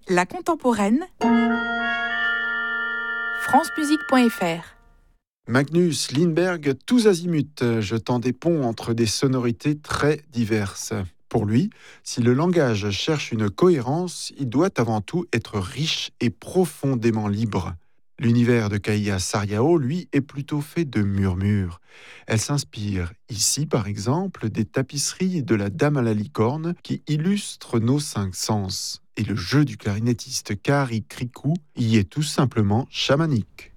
La contemporaine, francemusique.fr. Magnus Lindberg, tous azimuts, jetant des ponts entre des sonorités très diverses. Pour lui, si le langage cherche une cohérence, il doit avant tout être riche et profondément libre. L'univers de Kaija Saariaho, lui, est plutôt fait de murmures. Elle s'inspire ici, par exemple, des tapisseries de la Dame à la licorne qui illustrent nos cinq sens. Et le jeu du clarinettiste Kari Krikou y est tout simplement chamanique.